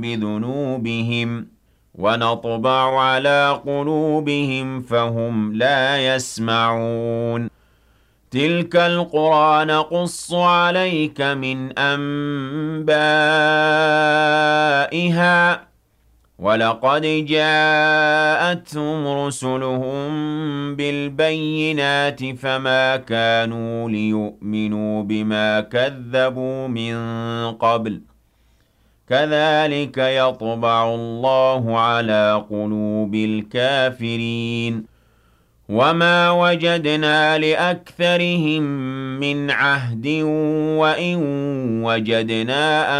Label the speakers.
Speaker 1: بذنوبهم ونطبع على قلوبهم فهم لا يسمعون تلك القرى نقص عليك من أنبائها ولقد جاءتهم رسلهم بالبينات فما كانوا ليؤمنوا بما كذبوا من قبل كذلك يطبع الله على قلوب الكافرين وما وجدنا لأكثرهم من عهد وإن وجدنا